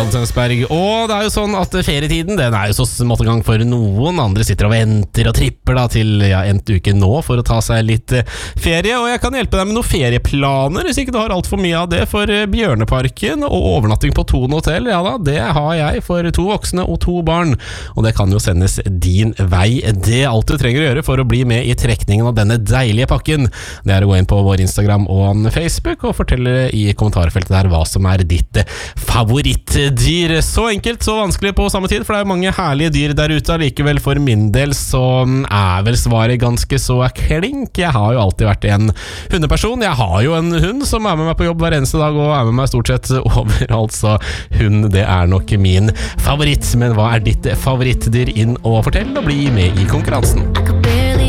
Tønsberg. Og det jo sånn at ferietiden, den jo så smått i gang for noen. Andre sitter og venter og tripper da til endt uke nå for å ta seg litt ferie. Og jeg kan hjelpe deg med noen ferieplaner hvis ikke du har alt for mye av det. For Bjørneparken og overnatting på Thon hotell, ja da, det har jeg for 2 voksne og 2 barn. Og det kan jo sendes din vei. Det alt du trenger å gjøre for å bli med i trekningen av denne deilige pakken, det å gå inn på vår Instagram og Facebook og fortelle i kommentarfeltet der hva som ditt favorittdyr. Så enkelt, så vanskelig på samme tid, for det mange herlige dyr der ute. Likevel for min del så vel svaret ganske så klink. Jeg har jo alltid vært en hundeperson. Jeg har jo en hund som med meg på jobb hver eneste dag og med meg stort sett overalt, så hund det nok min favoritt. Men hva ditt favorittdyr? Inn og fortell og bli med i konkurransen.